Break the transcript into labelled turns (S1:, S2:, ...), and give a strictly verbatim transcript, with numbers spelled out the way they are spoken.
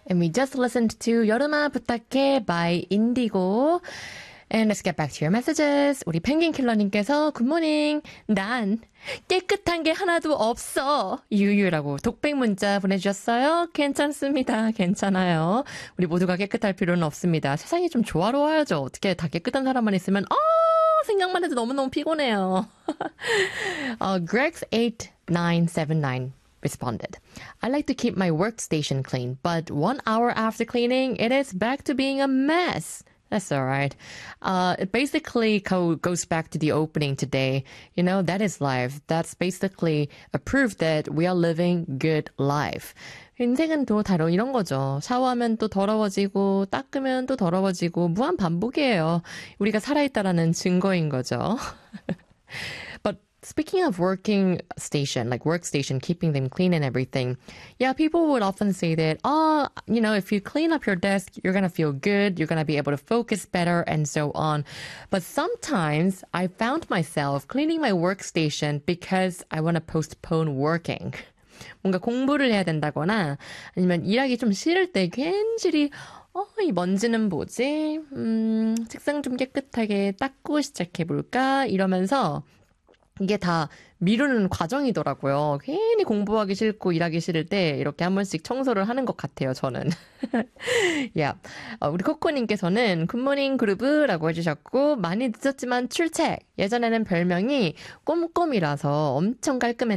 S1: And we just listened to 여름아 부탁해 by Indigo. And let's get back to your messages. 우리 펭귄 킬러님께서 굿모닝. 난 깨끗한 게 하나도 없어. 유유라고 독백 문자 보내주셨어요. 괜찮습니다. 괜찮아요. 우리 모두가 깨끗할 필요는 없습니다. 세상이 좀 조화로워야죠. 어떻게 다 깨끗한 사람만 있으면 어 생각만 해도 너무너무 피곤해요. uh, Grex eight nine seven nine responded. I like to keep my workstation clean, but one hour after cleaning, it is back to being a mess. That's all right. Uh, it basically co- goes back to the opening today. You know, that is life. That's basically a proof that we are living good life. 인생은 또 다른 이런 거죠. 샤워하면 또 더러워지고 닦으면 또 더러워지고 무한 반복이에요. 우리가 살아있다라는 증거인 거죠. But speaking of working station, like workstation, keeping them clean and everything, yeah, people would often say that, oh, you know, if you clean up your desk, you're going to feel good, you're going to be able to focus better, and so on. But sometimes I found myself cleaning my workstation because I want to postpone working. 뭔가 공부를 해야 된다거나 아니면 일하기 좀 싫을 때 괜시리 어, 이 먼지는 뭐지? 음, 책상 좀 깨끗하게 닦고 시작해볼까? 이러면서 이게 다 미루는 과정이더라고요. 괜히 공부하기 싫고 일하기 싫을 때 이렇게 한 번씩 청소를 하는 것 같아요, 저는. yeah. 어, 우리 코코님께서는 굿모닝 그루브라고 해주셨고 많이 늦었지만 출첵. 예전에는 별명이 꼼꼼이라서 엄청 깔끔했는데